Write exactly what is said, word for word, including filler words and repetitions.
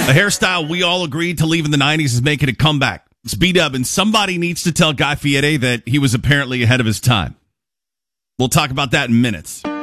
A hairstyle we all agreed to leave in the nineties is making a comeback. It's B-Dub, and somebody needs to tell Guy Fieri that he was apparently ahead of his time. We'll talk about that in minutes.